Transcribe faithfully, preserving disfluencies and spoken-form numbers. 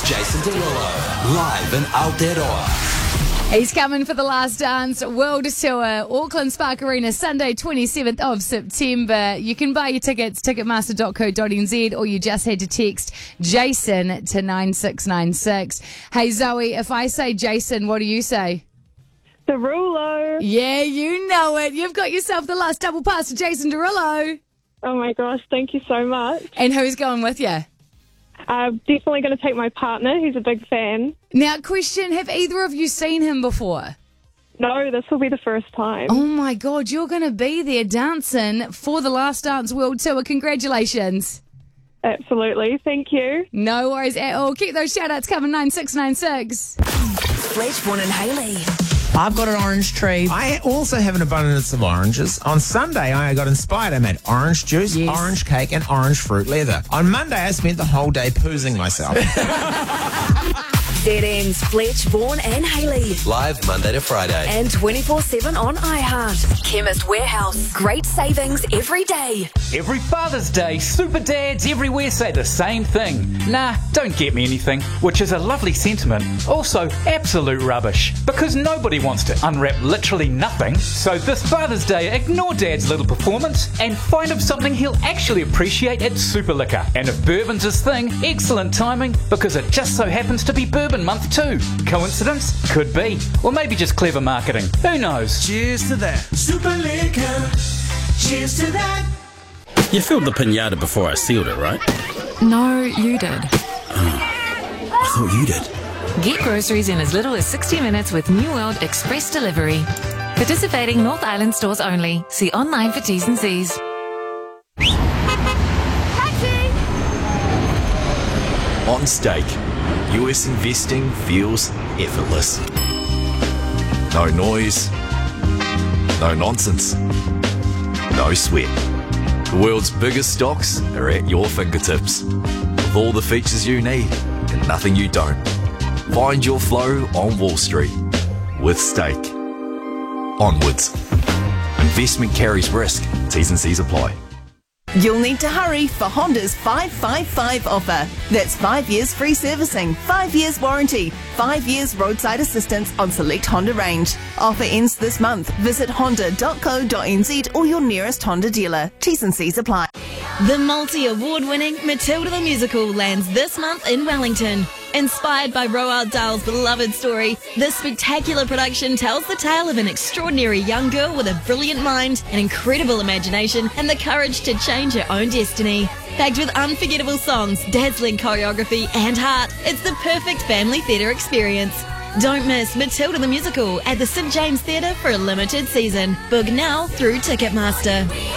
Jason Derulo, live in Aotearoa. He's coming for the Last Dance World Tour, Auckland Spark Arena, Sunday, twenty-seventh of September. You can buy your tickets, ticketmaster dot co dot n z, or you just had to text Jason to nine six nine six. Hey, Zoe, if I say Jason, what do you say? Derulo. Yeah, you know it. You've got yourself the last double pass to Jason Derulo. Oh my gosh, thank you so much. And who's going with you? I'm definitely going to take my partner. He's a big fan. Now, question, have either of you seen him before? No, this will be the first time. Oh my God, you're going to be there dancing for the Last Dance World Tour. Congratulations. Absolutely, thank you. No worries at all. Keep those shout-outs coming, nine six nine six. Fletchborn and Hayley. I've got an orange tree. I also have an abundance of oranges. On Sunday, I got inspired. I made orange juice, Yes. orange cake, and orange fruit leather. On Monday, I spent the whole day poozing myself. Z N's Fletchborn and Hayley. Live Monday to Friday. And twenty-four seven on iHeart. Chemist Warehouse. Great savings every day. Every Father's Day, super dads everywhere say the same thing. Nah, don't get me anything, which is a lovely sentiment. Also, absolute rubbish, because nobody wants to unwrap literally nothing. So this Father's Day, ignore Dad's little performance and find him something he'll actually appreciate at Super Liquor. And if bourbon's his thing, excellent timing, because it just so happens to be Bourbon Month too. Coincidence? Could be. Or maybe just clever marketing. Who knows? Cheers to that. Super Liquor. Cheers to that. You filled the pinata before I sealed it, right? No, you did. I thought you did. Get groceries in as little as sixty minutes with New World Express Delivery. Participating North Island stores only. See online for T's and C's. On Stake, U S investing feels effortless. No noise, no nonsense, no sweat. The world's biggest stocks are at your fingertips, with all the features you need and nothing you don't. Find your flow on Wall Street with Stake. Onwards. Investment carries risk. T's and C's apply. You'll need to hurry for Honda's five five five offer. That's five years free servicing, five years warranty, five years roadside assistance on select Honda range. Offer ends this month. Visit honda dot co dot n z or your nearest Honda dealer. T's and C's apply. The multi-award-winning Matilda the Musical lands this month in Wellington. Inspired by Roald Dahl's beloved story, this spectacular production tells the tale of an extraordinary young girl with a brilliant mind, an incredible imagination, and the courage to change her own destiny. Packed with unforgettable songs, dazzling choreography, and heart, it's the perfect family theatre experience. Don't miss Matilda the Musical at the St James Theatre for a limited season. Book now through Ticketmaster.